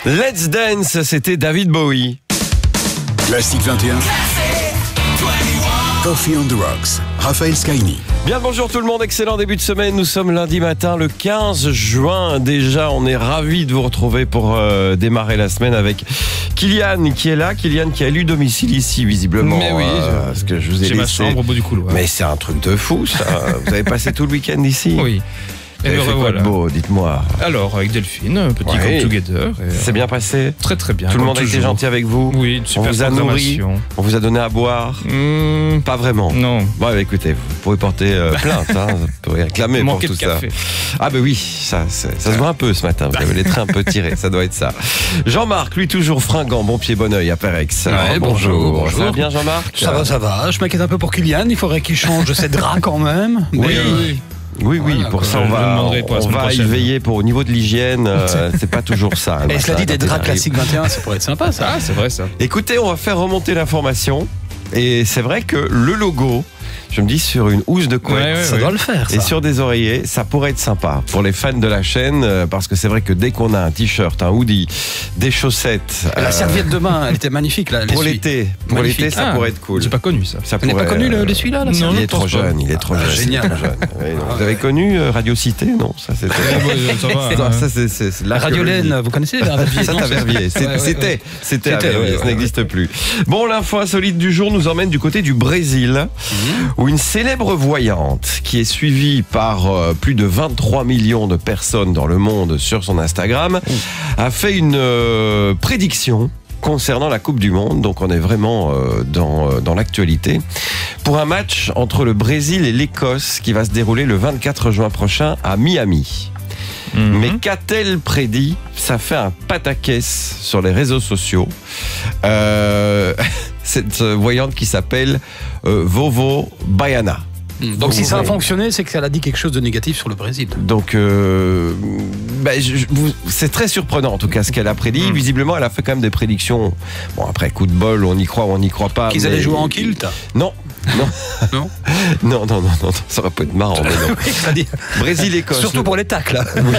Let's Dance, c'était David Bowie. Classique 21. Coffee on the Rocks. Raphaël Scaini. Bien le bonjour tout le monde, excellent début de semaine. Nous sommes lundi matin, le 15 juin. Déjà, on est ravis de vous retrouver pour démarrer la semaine avec Kylian qui est là. Kylian qui a élu domicile ici, visiblement. Mais oui, parce que je vous ai j'ai laissé... ma chambre au bout du couloir. Mais c'est un truc de fou, ça. Vous avez passé tout le week-end ici? Oui. Vous avez fait quoi de beau, dites-moi? Alors, avec Delphine, un petit Ouais. get together. C'est bien passé? Très très bien. Tout le comme monde a été toujours. gentil avec vous? Oui, une super On vous a nourri? programmation. On vous a donné à boire? Pas vraiment. Non. Bon, écoutez, vous pourrez porter plainte, hein, vous pourrez réclamer pour Manquer tout de ça. café. Ah ben oui, ça se voit un peu ce matin, vous avez les traits un peu tirés, ça doit être ça. Jean-Marc, lui toujours fringant, bon pied, bon oeil à Perex. Ouais, bonjour. Ça va bien Jean-Marc? Ça va. Je m'inquiète un peu pour Kylian. Il faudrait qu'il change ses draps quand même. Oui. Oui, Voilà, pour quoi. ça Je le demanderai pour la on semaine va y prochaine. veiller pour au niveau de l'hygiène, c'est pas toujours ça. Et cela dit, des draps classiques 21, ça pourrait être sympa, ça. Ah, c'est vrai ça. Écoutez, on va faire remonter l'information. Et c'est vrai que le logo, je me dis sur une housse de couette, Ouais, Ça doit le faire, ça. et sur des oreillers, ça pourrait être sympa pour les fans de la chaîne, parce que c'est vrai que dès qu'on a un t-shirt, un hoodie, des chaussettes, La serviette de bain, elle était magnifique, là. pour l'essuie. l'été, Magnifique. ça pourrait être cool. J'ai pas connu ça. Ça Vous n'avez pas pourrait, connu l'essuie, là, la non, serviette Il est trop pense pas. jeune, il est trop jeune. génial. il est trop jeune. Oui, non. Vous avez connu Radio Cité? Non, ça c'était. Ça va, Non, hein. ça c'est La Radiolène, vous connaissez la Verviers? Ça, à Verviers. C'était à Verviers, ça n'existe plus. Bon, l'info insolite du jour nous emmène du côté du Brésil, où une célèbre voyante qui est suivie par plus de 23 millions de personnes dans le monde sur son Instagram a fait une prédiction concernant la Coupe du Monde. Donc on est vraiment dans l'actualité. Pour un match entre le Brésil et l'Écosse qui va se dérouler le 24 juin prochain à Miami. Mais qu'a-t-elle prédit? Ça fait un pataquès sur les réseaux sociaux. Cette voyante qui s'appelle Vovo Baiana. Donc si ça a fonctionné, c'est qu'elle a dit quelque chose de négatif sur le Brésil. Donc, c'est très surprenant en tout cas ce qu'elle a prédit. Visiblement, elle a fait quand même des prédictions. Bon, après, coup de bol, on y croit ou on n'y croit pas. Qu'ils allaient jouer en kilt? Non. Non. Non, ça aurait pu être marrant. Mais non. Oui, ça dit. Brésil-Écosse. Surtout pour les tacles.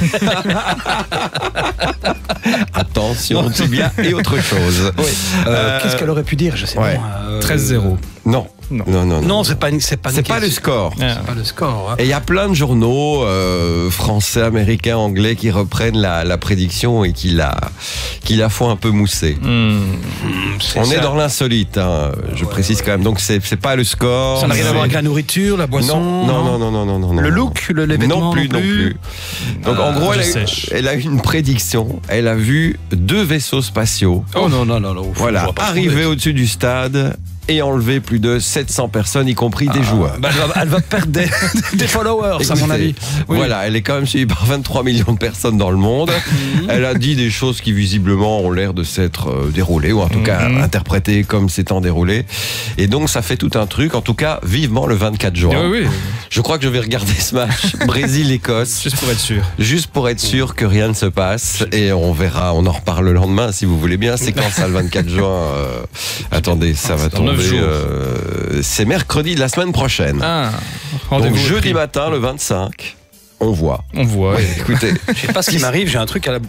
Attention, tibia et autre chose. Qu'est-ce qu'elle aurait pu dire? Je sais ouais. pas. 13-0. Non. Non. Non. Non, c'est pas une C'est pas le score. Ah. C'est pas le score. Hein. Et il y a plein de journaux français, américains, anglais qui reprennent la prédiction et qui la font un peu mousser. On est dans l'insolite, hein, je précise quand même. Donc c'est pas le score. Ça n'a rien à voir avec la nourriture, la boisson. Non. Le look, l'événement. Non plus. Donc en gros, elle a eu une prédiction. Elle a vu 2 vaisseaux spatiaux. Oh non. Voilà, arriver au-dessus du stade et enlever plus de 700 personnes, y compris des joueurs. Elle va perdre des followers, à mon avis. Oui. Voilà, elle est quand même suivie par 23 millions de personnes dans le monde. Elle a dit des choses qui visiblement ont l'air de s'être déroulées, ou en tout cas interprétées comme s'étant déroulées. Et donc ça fait tout un truc, en tout cas vivement le 24 juin. Oui. Je crois que je vais regarder ce match Brésil-Écosse. Juste pour être sûr. Juste pour être sûr que rien ne se passe. Et on verra, on en reparle le lendemain si vous voulez bien. C'est quand ça le 24 juin attendez, ça va dans 9 tomber. jours. C'est mercredi de la semaine prochaine. Ah, Donc rendez-vous jeudi pris. matin, le 25, on voit. On voit. Écoutez, Je sais pas ce qui m'arrive, j'ai un truc à la.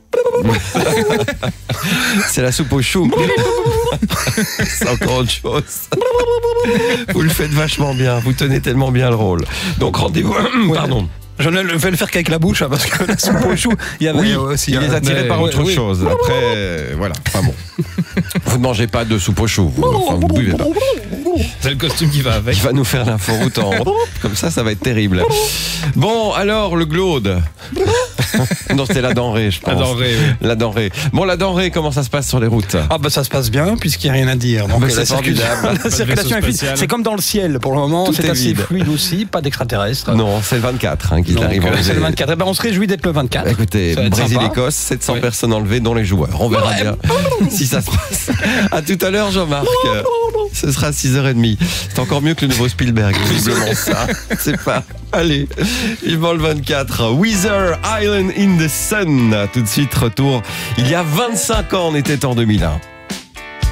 c'est la soupe aux choux. C'est encore autre chose. Vous le faites vachement bien. Vous tenez tellement bien le rôle. Donc rendez-vous. Pardon. Je ne vais le faire qu'avec la bouche, hein, parce que la soupe au chou, il y avait Oui, aussi. il les a tirés par autre chose. Après, voilà. Enfin bon. Vous ne mangez pas de soupe aux choux. Vous buvez pas. C'est le costume qui va avec. Il va nous faire l'inforoute en... Comme ça va être terrible. Bon, alors, le glaude. Non, c'était la denrée, je pense. La denrée, oui. La denrée. Bon, la denrée, comment ça se passe sur les routes? Ah ça se passe bien puisqu'il n'y a rien à dire. Donc, c'est formidable. La circulation est fluide. spatial. C'est comme dans le ciel pour le moment, Tout c'est est assez vide. fluide aussi, pas d'extraterrestres. Non, c'est le 24 qu'ils Donc, arrivent à c'est le enlever. 24. Eh ben, on se réjouit d'être le 24. Écoutez, Ça va être sympa. Brésil-Écosse, 700 personnes enlevées, dont les joueurs. On verra bien si ça se passe. À tout à l'heure, Jean-Marc. Ce sera à 6h30. C'est encore mieux que le nouveau Spielberg, visiblement ça. C'est pas... Allez, vivement le 24. Weezer, Island in the Sun. Tout de suite, retour. Il y a 25 ans, on était en 2001.